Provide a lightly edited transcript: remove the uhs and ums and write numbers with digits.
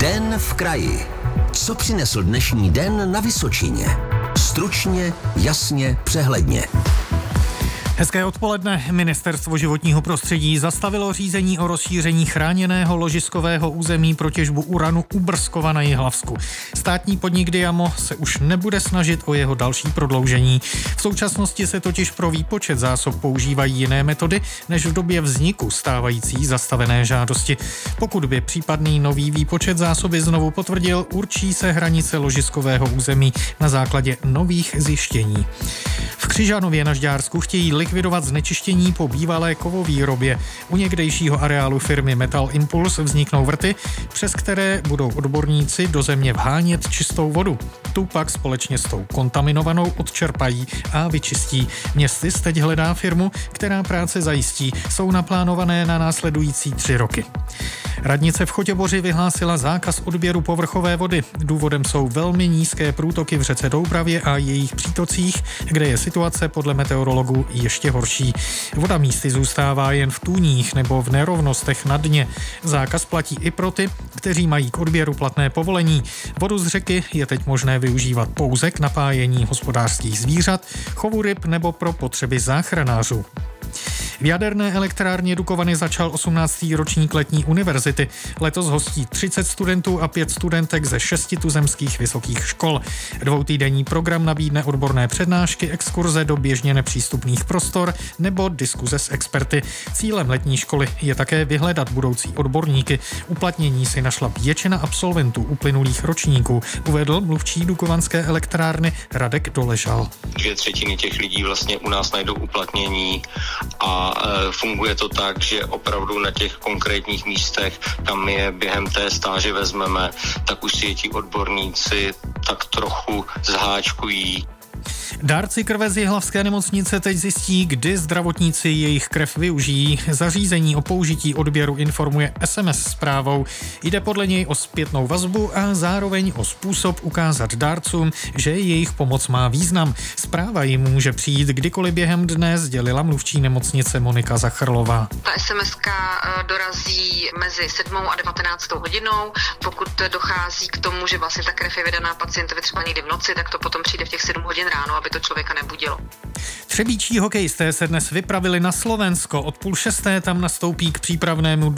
Den v kraji. Co přinesl dnešní den na Vysočině? Stručně, jasně, přehledně. Hezké odpoledne. Ministerstvo životního prostředí zastavilo řízení o rozšíření chráněného ložiskového území pro těžbu uranu u Brzkova na Jihlavsku. Státní podnik Diamo se už nebude snažit o jeho další prodloužení. V současnosti se totiž pro výpočet zásob používají jiné metody než v době vzniku stávající zastavené žádosti. Pokud by případný nový výpočet zásoby znovu potvrdil, určí se hranice ložiskového území na základě nových zjištění. V Křižanově na Žďársku chtějí likvidovat znečištění po bývalé kovovýrobě. U někdejšího areálu firmy Metal Impulse vzniknou vrty, přes které budou odborníci do země vhánět čistou vodu. Tu pak společně s tou kontaminovanou odčerpají a vyčistí. Městy teď hledá firmu, která práce zajistí. Jsou naplánované na následující 3 roky. Radnice v Chotěboři vyhlásila zákaz odběru povrchové vody. Důvodem jsou velmi nízké průtoky v řece Doubravě a jejich přítocích, kde je situace podle meteorologů ještě horší. Voda místy zůstává jen v tůních nebo v nerovnostech na dně. Zákaz platí i pro ty, kteří mají k odběru platné povolení. Vodu z řeky je teď možné využívat pouze k napájení hospodářských zvířat, chovu ryb nebo pro potřeby záchranářů. V jaderné elektrárně Dukovany začal 18. ročník letní univerzity. Letos hostí 30 studentů a 5 studentek ze 6 tuzemských vysokých škol. 2týdenní program nabídne odborné přednášky, exkurze do běžně nepřístupných prostor nebo diskuze s experty. Cílem letní školy je také vyhledat budoucí odborníky. Uplatnění si našla většina absolventů uplynulých ročníků, uvedl mluvčí Dukovanské elektrárny Radek Doležal. 2/3 těch lidí vlastně u nás najdou uplatnění a funguje to tak, že opravdu na těch konkrétních místech, kam je během té stáže vezmeme, tak už si je ti odborníci tak trochu zháčkují. Dárci krve z jihlavské nemocnice teď zjistí, kdy zdravotníci jejich krev využijí. Zařízení o použití odběru informuje SMS zprávou. Jde podle něj o zpětnou vazbu a zároveň o způsob ukázat dárcům, že jejich pomoc má význam. Zpráva jim může přijít kdykoliv během dne, sdělila mluvčí nemocnice Monika Zachrlová. Ta SMS-ka dorazí mezi 7. a 19. hodinou. Pokud dochází k tomu, že vlastně ta krev je vydaná pacientovi třeba někdy v noci, tak to potom přijde v těch 7 hodin ráno, aby to člověka nebudilo. Třebíčí hokejisté se dnes vypravili na Slovensko. Od 5:30 tam nastoupí k přípravnému